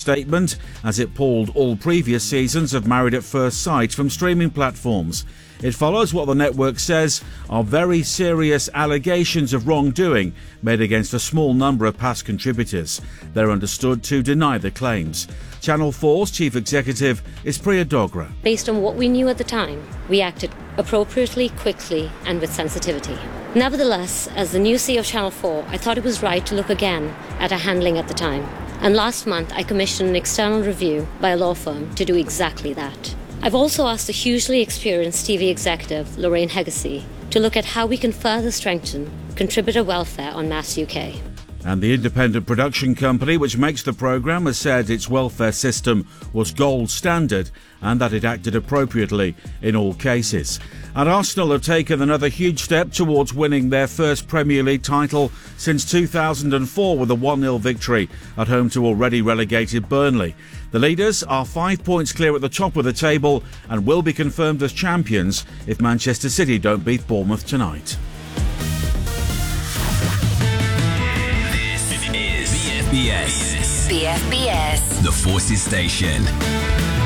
statement, as it pulled all previous seasons of Married at First Sight from streaming platforms. It follows what the network says are very serious allegations of wrongdoing made against a small number of past contributors. They're understood to deny the claims. Channel 4's chief executive is Priya Dogra. Based on what we knew at the time, we acted appropriately, quickly and with sensitivity. Nevertheless, as the new CEO of Channel 4, I thought it was right to look again at our handling at the time. And last month, I commissioned an external review by a law firm to do exactly that. I've also asked the hugely experienced TV executive, Lorraine Hegasey, to look at how we can further strengthen contributor welfare on Mass UK. And the independent production company which makes the programme has said its welfare system was gold standard and that it acted appropriately in all cases. And Arsenal have taken another huge step towards winning their first Premier League title since 2004 with a 1-0 victory at home to already relegated Burnley. The leaders are 5 points clear at the top of the table and will be confirmed as champions if Manchester City don't beat Bournemouth tonight. BFBS. The Forces Station.